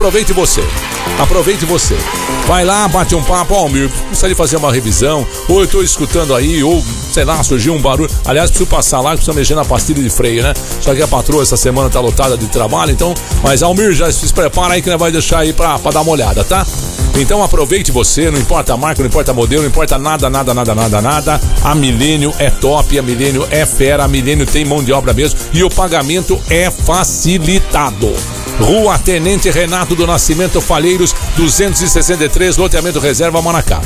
Aproveite você. Vai lá, bate um papo, Almir, precisa de fazer uma revisão, ou eu tô escutando aí, ou sei lá, surgiu um barulho. Aliás, preciso passar lá, preciso mexer na pastilha de freio, né? Só que a patroa essa semana tá lotada de trabalho, então, mas Almir, já se prepara aí que nós vai deixar aí pra dar uma olhada, tá? Então aproveite você, não importa a marca, não importa modelo, não importa nada. A Milênio é top, a Milênio é fera, a Milênio tem mão de obra mesmo e o pagamento é facilitado. Rua Tenente Renato do Nascimento Falheiros, 263, loteamento Reserva Manacá.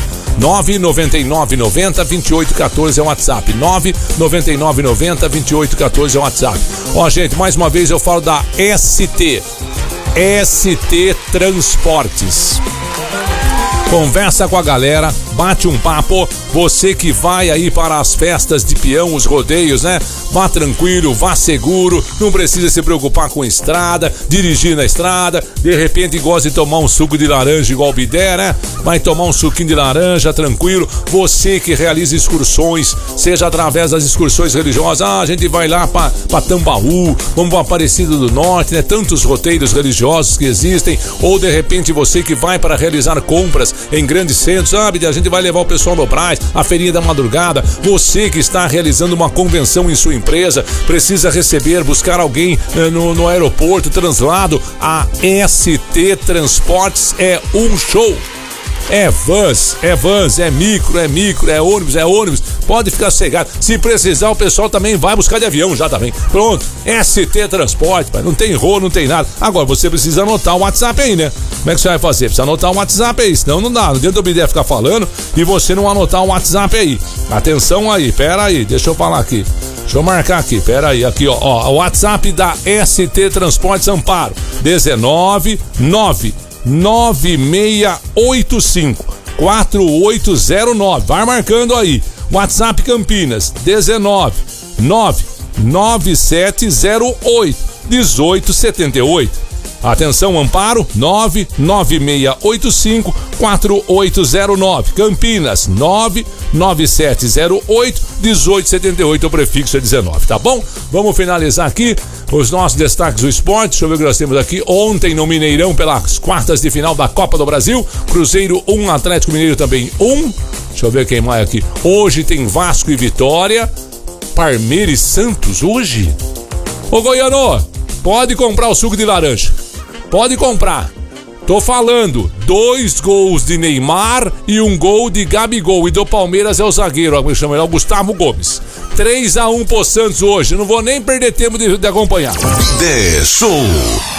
99990-2814 é o WhatsApp. 99990-2814 é o WhatsApp. Ó, gente, mais uma vez eu falo da ST Transportes. Conversa com a galera, bate um papo. Você que vai aí para as festas de peão, os rodeios, né? Vá tranquilo, vá seguro, não precisa se preocupar com estrada, dirigir na estrada. De repente gosta de tomar um suco de laranja igual o Bidé, né? Vai tomar um suquinho de laranja, tranquilo. Você que realiza excursões, seja através das excursões religiosas, a gente vai lá para Tambaú, vamos para Aparecida do Norte, né? Tantos roteiros religiosos que existem. Ou de repente você que vai para realizar compras em grandes centros, sabe? A gente vai levar o pessoal no Brás, a feirinha da madrugada. Você que está realizando uma convenção em sua empresa, precisa receber, buscar alguém no aeroporto, translado, a ST Transportes é um show. É vans, é micro, é ônibus, pode ficar cegado. Se precisar, o pessoal também vai buscar de avião já também. Pronto, ST Transporte, pai. Não tem rolo, não tem nada. Agora, você precisa anotar o WhatsApp aí, né? Como é que você vai fazer? Precisa anotar o WhatsApp aí, senão não dá. Não adianta o Bidé ficar falando e você não anotar o WhatsApp aí. Atenção aí, pera aí, deixa eu falar aqui. Deixa eu marcar aqui, pera aí, aqui ó, o WhatsApp da ST Transportes Amparo, 19996854809. Vai marcando aí. WhatsApp Campinas 19997081878. Atenção, Amparo, 996854809. Campinas, 997081878. O prefixo é 19, tá bom? Vamos finalizar aqui os nossos destaques do esporte. Deixa eu ver o que nós temos aqui. Ontem no Mineirão, pelas quartas de final da Copa do Brasil, Cruzeiro 1, Atlético Mineiro também 1. Deixa eu ver quem mais aqui. Hoje tem Vasco e Vitória, Parmeira e Santos hoje. Ô Goiano, pode comprar o suco de laranja. Pode comprar. Tô falando, 2 gols de Neymar e 1 gol de Gabigol. E do Palmeiras é o zagueiro, me chama ele, o Gustavo Gomes. 3-1 pro Santos hoje. Não vou nem perder tempo de acompanhar. Show.